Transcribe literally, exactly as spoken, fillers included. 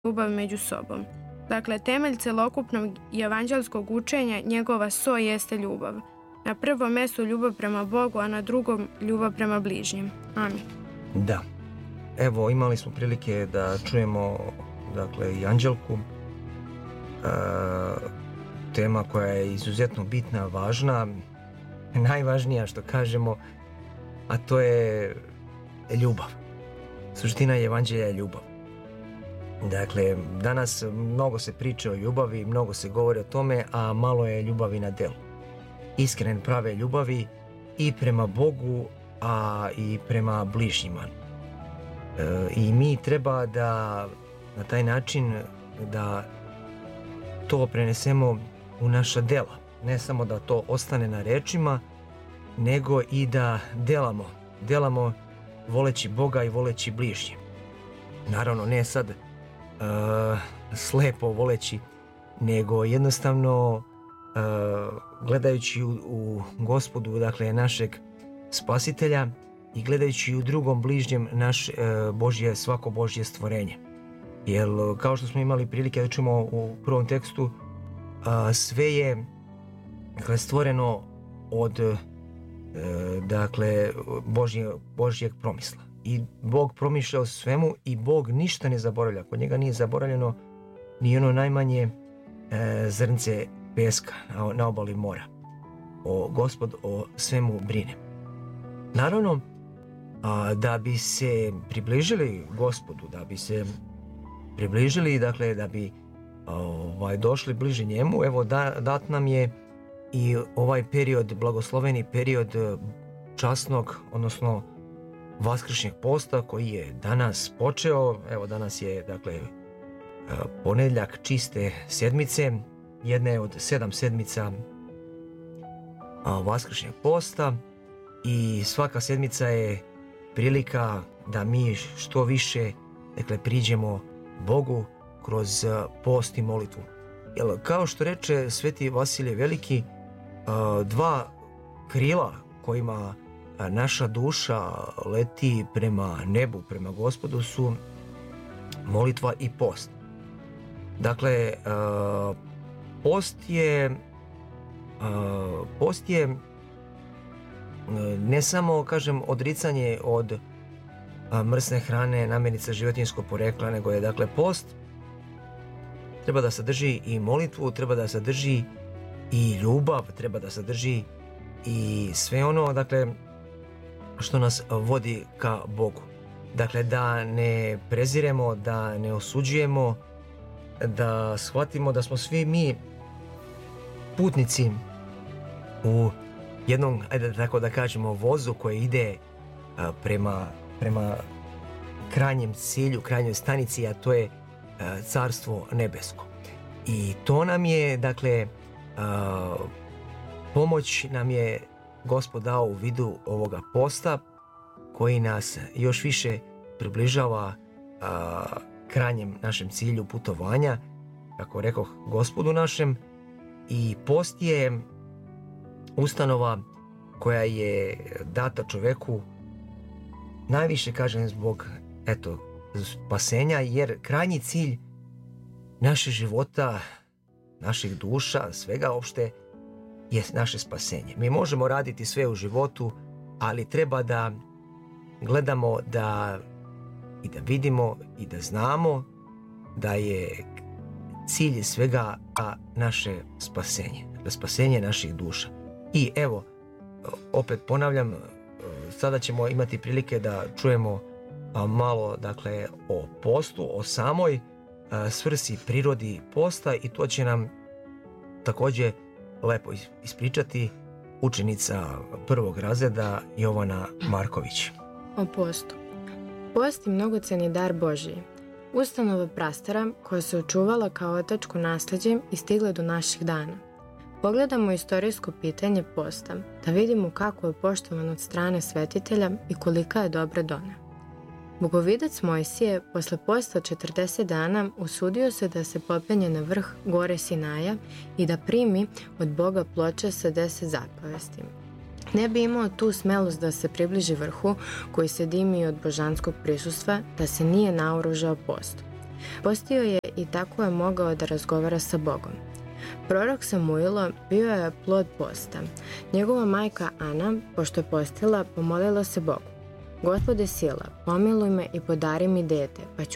ljubav među sobom. Dakle, temelj celokupnog evanđelskog učenja, njegova so jeste ljubav. Na prvom mjestu ljubav prema Bogu, a na drugom ljubav prema bližnjim. Amin. Da. Evo, imali smo prilike da čujemo, dakle, i Anđelku. E, tema koja je izuzetno bitna, važna, najvažnija što kažemo, a to je ljubav. Suština evanđelja je ljubav. Dakle, danas mnogo se priča o ljubavi, mnogo se govori o tome, a malo je ljubavi na delu. Iskren prave ljubavi i prema Bogu, a i prema bližnjima. E, I mi treba da na taj način da to prenesemo u naša dela. Ne samo da to ostane na rečima, nego i da delamo. Delamo voleći Boga i voleći bližnje. Naravno, ne sad uh, slepo voleći, nego jednostavno uh, gledajući u, u Gospodu, dakle, našeg Spasitelja, i gledajući u drugom bližnjem naš uh, Božje, svako Božje stvorenje. Jer, kao što smo imali prilike da čujemo u prvom tekstu, uh, sve je, dakle, stvoreno od uh, dakle, Božje, Božjeg promisla. I Bog promišlja o svemu i Bog ništa ne zaboravlja. Kod njega nije zaboravljeno ni ono najmanje e, zrnce peska na, na obali mora. O, Gospod o svemu brine. Naravno, a, da bi se približili Gospodu, da bi se približili, dakle, da bi ovaj, došli bliže njemu, evo, da, dat nam je i ovaj period, blagosloveni period časnog, odnosno vaskršnjeg posta, koji je danas počeo. Evo, danas je, dakle, ponedjeljak čiste sedmice, jedne od sedam sedmica vaskršnjeg posta, i svaka sedmica je prilika da mi što više, dakle, priđemo Bogu kroz post i molitvu. Jer, kao što reče sveti Vasilije Veliki, dva krila kojima naša duša leti prema nebu, prema Gospodu, su molitva i post. Dakle, post je post je ne samo, kažem, odricanje od mrsne hrane, namirnica životinjskog porekla, nego je, dakle, post treba da sadrži i molitvu, treba da sadrži i ljubav, treba da sadrži i sve ono, dakle, što nas vodi ka Bogu. Dakle, da ne preziremo, da ne osuđujemo, da shvatimo da smo svi mi putnici u jednom, ajde tako da kažemo, vozu koji ide a, prema, prema krajnjem cilju, krajnjoj stanici, a to je a, Carstvo nebesko. I to nam je, dakle, a, pomoć nam je Gospod dao u vidu ovoga posta, koji nas još više približava a, krajnjem našem cilju putovanja, kako rekoh, Gospodu našem. I post je ustanova koja je data čoveku najviše, kažem, zbog, eto, spasenja, jer krajnji cilj naše života, naših duša, svega opšte, je naše spasenje. Mi možemo raditi sve u životu, ali treba da gledamo da i da vidimo i da znamo da je cilj svega naše spasenje, da spasenje naših duša. I evo, opet ponavljam, sada ćemo imati prilike da čujemo malo, dakle, o postu, o samoj svrsi, prirodi posta, i to će nam također lepo ispričati učenica prvog razreda Jovana Marković. O postu. Post je mnogoceni dar Božiji. Ustanova prastara koja se očuvala kao otačko nasleđe i stigla do naših dana. Pogledamo istorijsko pitanje posta, da vidimo kako je poštovan od strane svetitelja i kolika je dobra dona. Bogovidac Mojsije posle posta četrdeset dana usudio se da se popenje na vrh gore Sinaja i da primi od Boga ploče sa deset zapovesti. Ne bi imao tu smelost da se približi vrhu koji se dimi od božanskog prisustva, da se nije naoružao post. Postio je i tako je mogao da razgovara sa Bogom. Prorok Samuilo bio je plod posta. Njegova majka Ana, pošto je postila, pomolila se Bogu. Gospode sila, pomiluj me i podari mi dete, pa ću